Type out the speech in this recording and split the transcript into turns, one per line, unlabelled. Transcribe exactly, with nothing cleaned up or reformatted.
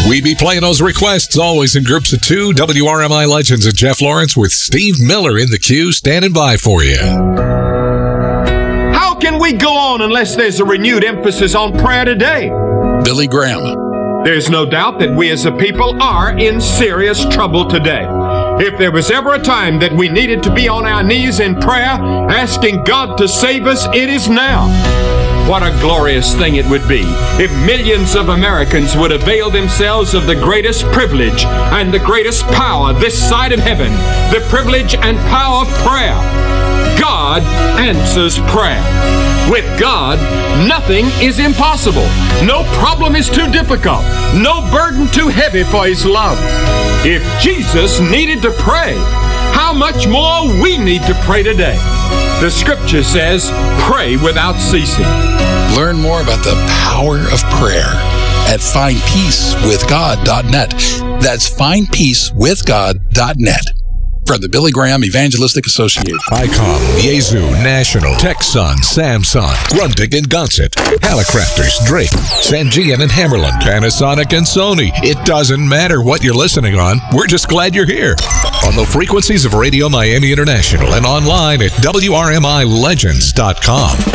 We be playing those requests always in groups of two. W R M I Legends and Jeff Lawrence with Steve Miller in the queue standing by for you.
How can we go on unless there's a renewed emphasis on prayer today?
Billy Graham.
There's no doubt that we as a people are in serious trouble today. If there was ever a time that we needed to be on our knees in prayer, asking God to save us, it is now. What a glorious thing it would be if millions of Americans would avail themselves of the greatest privilege and the greatest power this side of heaven, the privilege and power of prayer. God answers prayer. With God, nothing is impossible. No problem is too difficult. No burden too heavy for His love. If Jesus needed to pray, how much more we need to pray today. The scripture says, pray without ceasing.
Learn more about the power of prayer at find peace with god dot net. That's find peace with god dot net. From the Billy Graham Evangelistic Association.
ICOM, Yazoo, National, Texan, Samsung, Grundig and Gonset, Hallicrafters, Drake, Sangean and Hammerland, Panasonic and Sony. It doesn't matter what you're listening on. We're just glad you're here. On the frequencies of Radio Miami International and online at W R M I legends dot com.